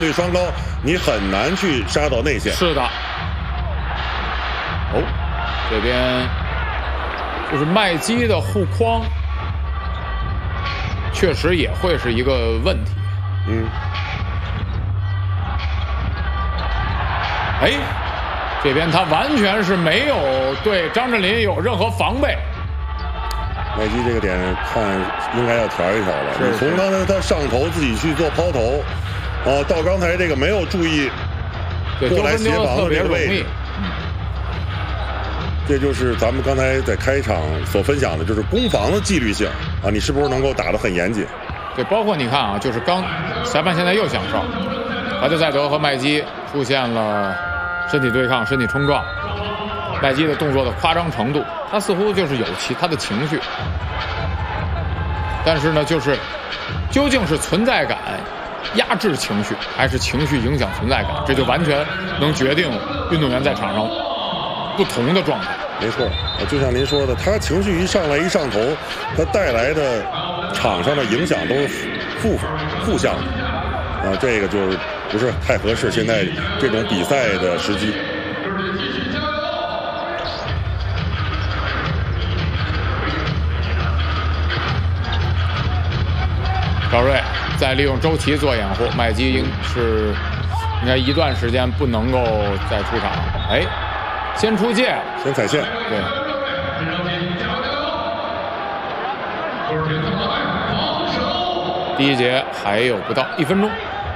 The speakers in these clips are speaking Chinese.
对双高，你很难去杀到内线。 是的。哦，这边就是麦基的护框，确实也会是一个问题。哎，这边他完全是没有对张镇麟有任何防备。 麦基这个点看应该要调一调了。你从刚才他上头自己去做抛投，到刚才这个没有注意过来协防的这个位置，这就是咱们刚才在开场所分享的，就是攻防的纪律性啊，你是不是能够打得很严谨？ 对，包括你看啊，就是裁判现在又响哨，怀特塞德和麦基出现了身体对抗、身体冲撞，麦基的动作的夸张程度，他似乎就是有他的情绪，但是呢，就是究竟是存在感压制情绪，还是情绪影响存在感，这就完全能决定运动员在场上不同的状态。 没错，就像您说的，他情绪一上来一上头，他带来的场上的影响都是负向的，这个就是不是太合适现在这种比赛的时机。 赵睿再利用周琦做掩护，麦基应该一段时间不能够再出场。哎，先出界， 先踩线， 对。第一节还有不到1分钟，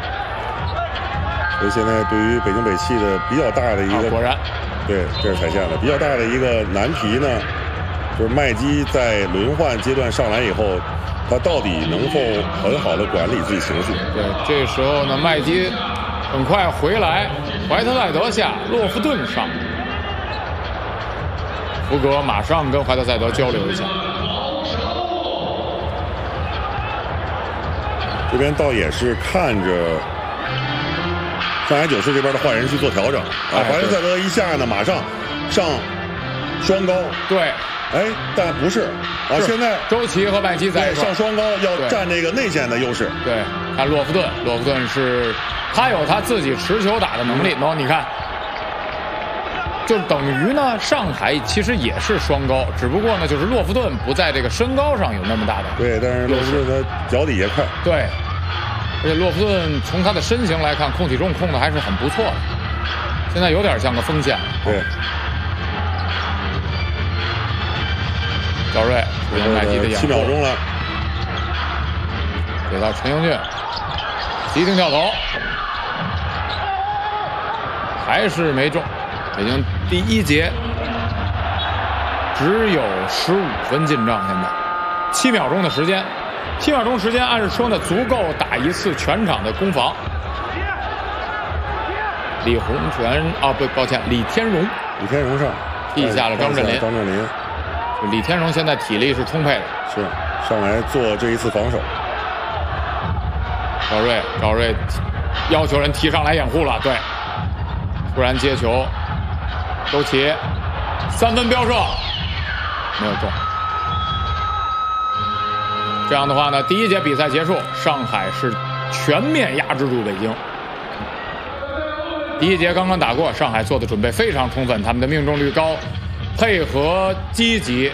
所以现在对于北京北汽的比较大的一个， 果然， 对，这是踩线了。比较大的一个难题呢，就是麦基在轮换阶段上来以后，他到底能否很好的管理自己情绪？ 对，这时候呢，麦基很快回来，怀特塞德下，洛夫顿上，福格马上跟怀特塞德交流一下。 这边倒也是看着上海九世这边的换人去做调整啊，怀特塞德一下呢，马上上双高， 对， 哎，但不是啊，现在周琦和麦基在一块上双高要占这个内线的优势。 对，看洛夫顿是他有他自己持球打的能力，然后你看，就等于呢，上海其实也是双高，只不过呢，就是洛夫顿不在这个身高上有那么大的对，但是洛夫顿他脚底下快， 对，而且洛夫顿从他的身形来看，控体重控的还是很不错的，现在有点像个锋线。 对， 赵睿出现麦基的掩护 ，7秒钟了， 给到陈英俊，急停跳投，还是没中。北京第一节只有15分进账，现在7秒钟的时间，7秒钟时间，按说呢足够打一次全场的攻防。李洪权不，抱歉，李天荣上替下了张镇麟。李天荣现在体力是充沛的， 是上来做这一次防守。 赵睿要求人提上来掩护了，对，突然接球。周琦3分飙射没有中，这样的话呢，第一节比赛结束，上海是全面压制住北京。第一节刚刚打过，上海做的准备非常充分，他们的命中率高，配合积极。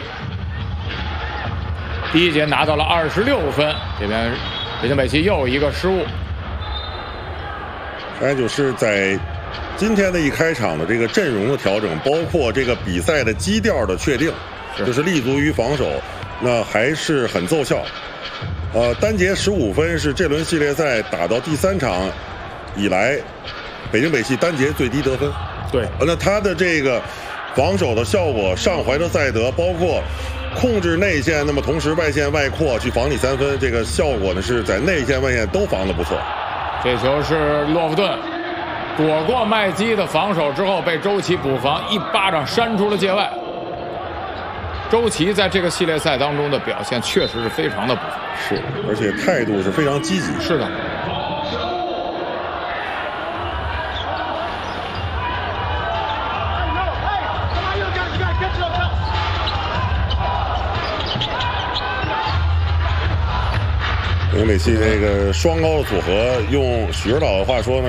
第一节拿到了26分，这边北京北汽又一个失误。 上海九世在今天的一开场的这个阵容的调整，包括这个比赛的基调的确定，就是立足于防守，那还是很奏效。单节15分是这轮系列赛打到第3场以来，北京北汽单节最低得分。 对， 那他的这个防守的效果，上怀特塞德，包括控制内线，那么同时外线外扩去防你3分，这个效果呢是在内线外线都防得不错。 这球是洛夫顿躲过麦基的防守之后，被周琦补防一巴掌扇出了界外。周琦在这个系列赛当中的表现确实是非常的不错， 是，而且态度是非常积极。 是的。 北京北汽这个双高的组合，用许指导的话说呢。